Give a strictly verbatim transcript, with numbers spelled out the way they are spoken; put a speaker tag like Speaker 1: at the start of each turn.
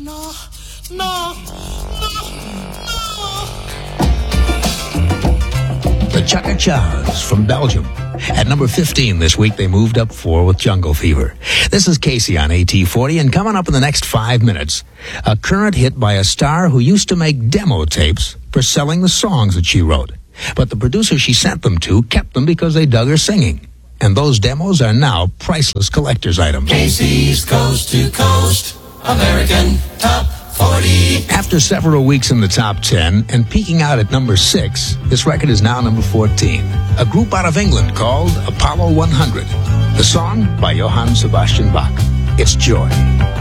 Speaker 1: no, no, no, no.
Speaker 2: The Chaka-Chas from Belgium. At number fifteen this week, they moved up four with Jungle Fever. This is Casey on A T forty, and coming up in the next five minutes, a current hit by a star who used to make demo tapes for selling the songs that she wrote. But the producer she sent them to kept them because they dug her singing. And those demos are now priceless collector's items.
Speaker 1: Casey's Coast to Coast, American Top forty.
Speaker 2: After several weeks in the top ten and peaking out at number six, this record is now number fourteen. A group out of England called Apollo one hundred. The song by Johann Sebastian Bach. It's Joy.